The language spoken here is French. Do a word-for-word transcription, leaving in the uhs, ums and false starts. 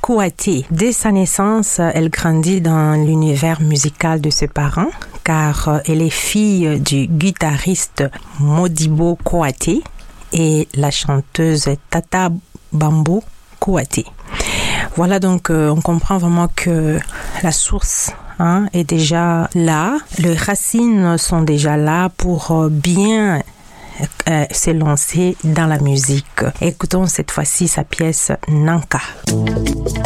Kouyaté. Dès sa naissance, elle grandit dans l'univers musical de ses parents, car elle est fille du guitariste Modibo Kouyaté et la chanteuse Tata Bambo Kouyaté. Voilà, donc euh, on comprend vraiment que la source hein, est déjà là, les racines sont déjà là pour euh, bien euh, se lancer dans la musique. Écoutons cette fois-ci sa pièce Nanka.